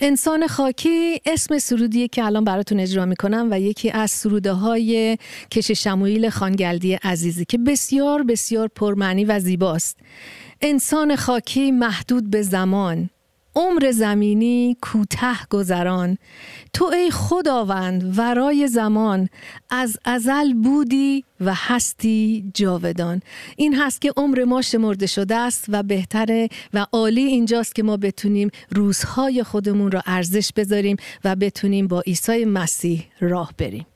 انسان خاکی اسم سرودیه که الان براتون اجرا میکنم و یکی از سروده های کش شموئیل خانگلدی عزیزی که بسیار بسیار پرمعنی و زیباست. انسان خاکی محدود به زمان، عمر زمینی کوتاه گذران، تو ای خداوند ورای زمان، از ازل بودی و هستی جاودان. این هست که عمر ما شمرده شده است و بهتره و عالی اینجاست که ما بتونیم روزهای خودمون را ارزش بذاریم و بتونیم با عیسی مسیح راه بریم.